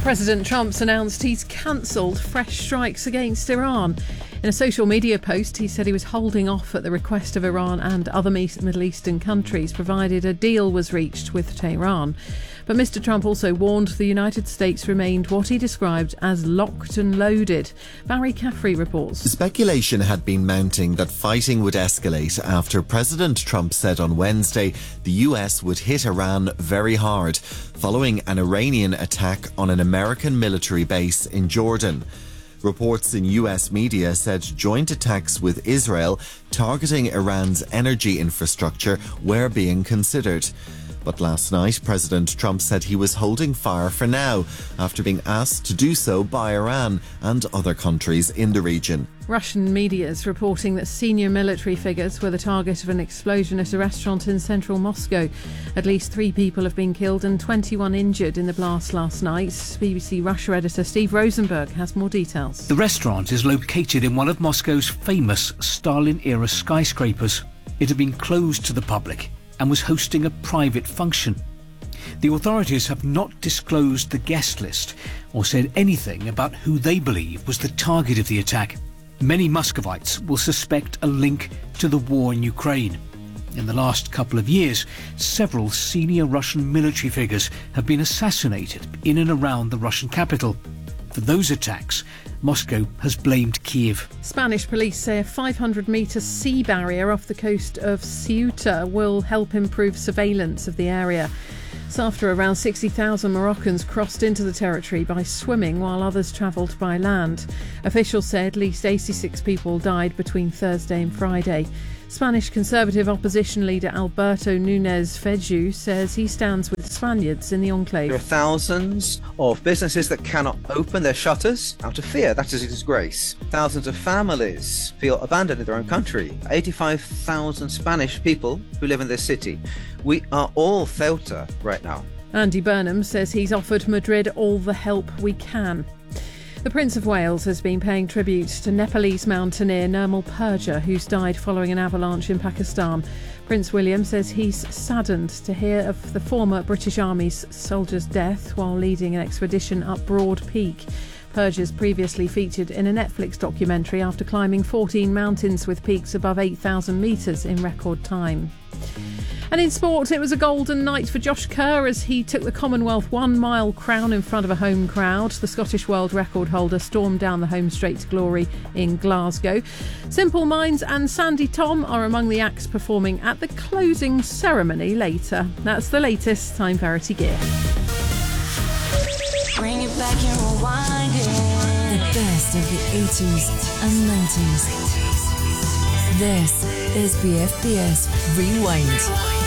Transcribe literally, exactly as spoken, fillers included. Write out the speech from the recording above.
President Trump's announced he's cancelled fresh strikes against Iran. In a social media post, he said he was holding off at the request of Iran and other Middle Eastern countries, provided a deal was reached with Tehran. But Mister Trump also warned the United States remained what he described as locked and loaded. Barry Caffrey reports. Speculation had been mounting that fighting would escalate after President Trump said on Wednesday the U S would hit Iran very hard, following an Iranian attack on an American military base in Jordan. Reports in U S media said joint attacks with Israel targeting Iran's energy infrastructure were being considered. But last night, President Trump said he was holding fire for now, after being asked to do so by Iran and other countries in the region. Russian media is reporting that senior military figures were the target of an explosion at a restaurant in central Moscow. At least three people have been killed and twenty-one injured in the blast last night. B B C Russia editor Steve Rosenberg has more details. The restaurant is located in one of Moscow's famous Stalin-era skyscrapers. It had been closed to the public and was hosting a private function. The authorities have not disclosed the guest list or said anything about who they believe was the target of the attack. Many Muscovites will suspect a link to the war in Ukraine. In the last couple of years, several senior Russian military figures have been assassinated in and around the Russian capital. For those attacks, Moscow has blamed Kiev. Spanish police say a five hundred metre sea barrier off the coast of Ceuta will help improve surveillance of the area. It's after around sixty thousand Moroccans crossed into the territory by swimming while others travelled by land. Officials said at least eighty-six people died between Thursday and Friday. Spanish Conservative opposition leader Alberto Núñez Feijóo says he stands with Spaniards in the enclave. There are thousands of businesses that cannot open their shutters out of fear. That is a disgrace. Thousands of families feel abandoned in their own country. eighty-five thousand Spanish people who live in this city. We are all Ceuta right now. Andy Burnham says he's offered Madrid all the help we can. The Prince of Wales has been paying tribute to Nepalese mountaineer Nirmal Purja, who's died following an avalanche in Pakistan. Prince William says he's saddened to hear of the former British Army's soldier's death while leading an expedition up Broad Peak. Purja's previously featured in a Netflix documentary after climbing fourteen mountains with peaks above eight thousand metres in record time. And in sport, it was a golden night for Josh Kerr as he took the Commonwealth one-mile crown in front of a home crowd. The Scottish world record holder stormed down the home straight to glory in Glasgow. Simple Minds and Sandy Tom are among the acts performing at the closing ceremony later. That's the latest Time Verity gear. Bring it back and rewind it. The best of the eighties and nineties. This is B F B S Rewind.